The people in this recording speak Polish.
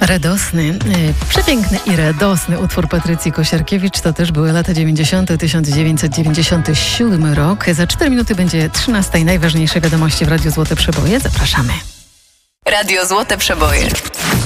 Radosny, przepiękny i radosny utwór Patrycji Kosiarkiewicz. To też były lata 90. 1997 rok. Za 4 minuty będzie 13. Najważniejsze wiadomości w Radiu Złote Przeboje. Zapraszamy. Radio Złote Przeboje.